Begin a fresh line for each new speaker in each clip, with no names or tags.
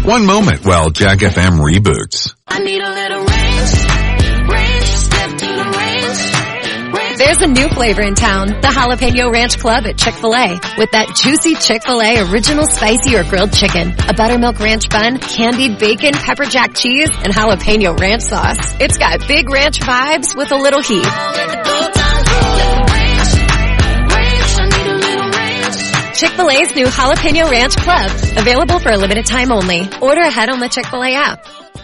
One moment while Jack FM reboots.
I need a little range, step to the range.
There's a new flavor in town, the Jalapeno Ranch Club at Chick-fil-A. With that juicy Chick-fil-A original spicy or grilled chicken, a buttermilk ranch bun, candied bacon, pepper jack cheese, and jalapeno ranch sauce. It's got big ranch vibes with a little heat. Chick-fil-A's new Jalapeno Ranch Club. Available for a limited time only. Order ahead on the Chick-fil-A app.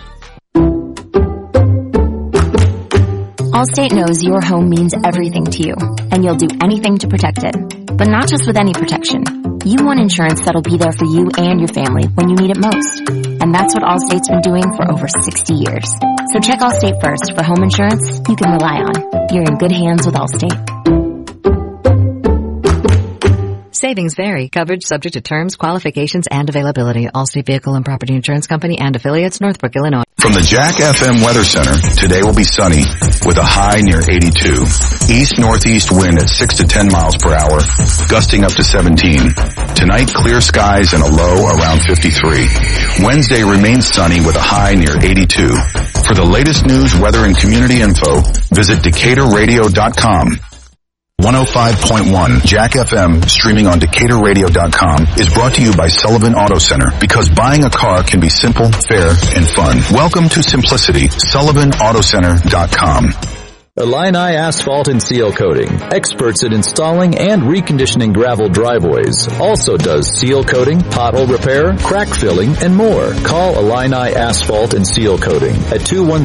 Allstate knows your home means everything to you, and you'll do anything to protect it. But not just with any protection. You want insurance that'll be there for you and your family when you need it most. And that's what Allstate's been doing for over 60 years. So check Allstate first for home insurance you can rely on. You're in good hands with Allstate.
Savings vary. Coverage subject to terms, qualifications, and availability. Allstate Vehicle and Property Insurance Company and affiliates, Northbrook, Illinois.
From the Jack FM Weather Center, today will be sunny with a high near 82. East-northeast wind at 6 to 10 miles per hour, gusting up to 17. Tonight, clear skies and a low around 53. Wednesday remains sunny with a high near 82. For the latest news, weather, and community info, visit DecaturRadio.com. 105.1 Jack FM, streaming on DecaturRadio.com, is brought to you by Sullivan Auto Center, because buying a car can be simple, fair, and fun. Welcome to simplicity. SullivanAutoCenter.com.
Illini Asphalt and Seal Coating, experts at installing and reconditioning gravel driveways. Also does seal coating, pothole repair, crack filling, and more. Call Illini Asphalt and Seal Coating at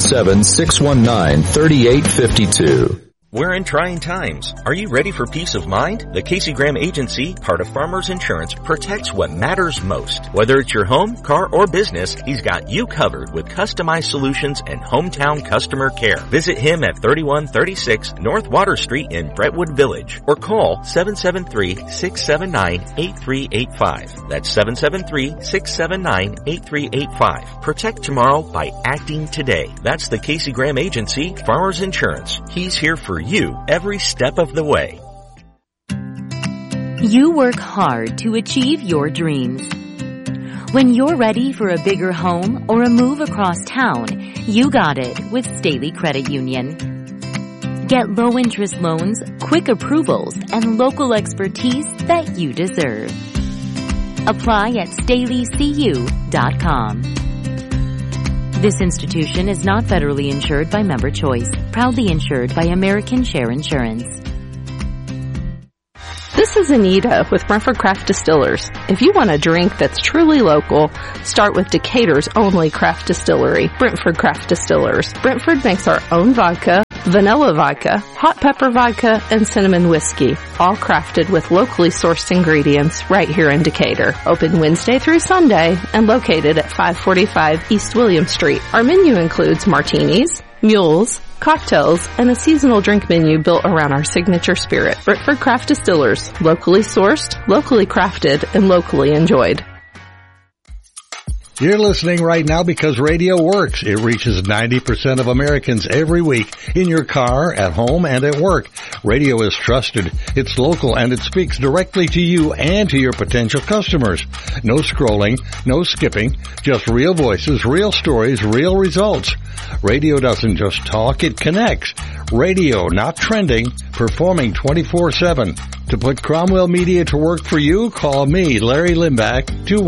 217-619-3852.
We're in trying times. Are you ready for peace of mind? The Casey Graham Agency, part of Farmers Insurance, protects what matters most. Whether it's your home, car, or business, he's got you covered with customized solutions and hometown customer care. Visit him at 3136 North Water Street in Brentwood Village, or call 773-679-8385. That's 773-679-8385. Protect tomorrow by acting today. That's the Casey Graham Agency, Farmers Insurance. He's here for you every step of the way.
You work hard to achieve your dreams. When you're ready for a bigger home or a move across town, you got it with Staley Credit Union. Get low interest loans, quick approvals, and local expertise that you deserve. Apply at StaleyCU.com. This institution is not federally insured by Member Choice, proudly insured by American Share Insurance.
This is Anita with Brentford Craft Distillers. If you want a drink that's truly local, start with Decatur's only craft distillery, Brentford Craft Distillers. Brentford makes our own vodka, vanilla vodka, hot pepper vodka, and cinnamon whiskey, all crafted with locally sourced ingredients right here in Decatur. Open Wednesday through Sunday and located at 545 East William Street. Our menu includes martinis, mules, cocktails, and a seasonal drink menu built around our signature spirit. Brentford Craft Distillers, locally sourced, locally crafted, and locally enjoyed.
You're listening right now because radio works. It reaches 90% of Americans every week, in your car, at home, and at work. Radio is trusted, it's local, and it speaks directly to you and to your potential customers. No scrolling, no skipping, just real voices, real stories, real results. Radio doesn't just talk, it connects. Radio, not trending, performing 24/7. To put Cromwell Media to work for you, call me, Larry Limbach,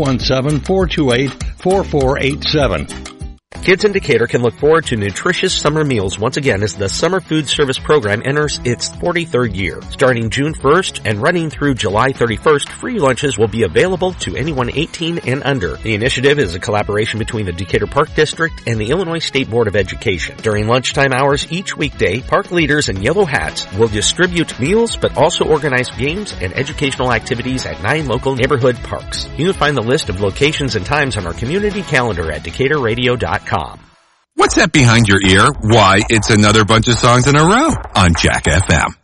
217-428-4487.
Kids in Decatur can look forward to nutritious summer meals once again as the Summer Food Service Program enters its 43rd year. Starting June 1st and running through July 31st, free lunches will be available to anyone 18 and under. The initiative is a collaboration between the Decatur Park District and the Illinois State Board of Education. During lunchtime hours each weekday, park leaders in yellow hats will distribute meals but also organize games and educational activities at 9 local neighborhood parks. You can find the list of locations and times on our community calendar at DecaturRadio.com.
What's that behind your ear? Why, it's another bunch of songs in a row on Jack FM.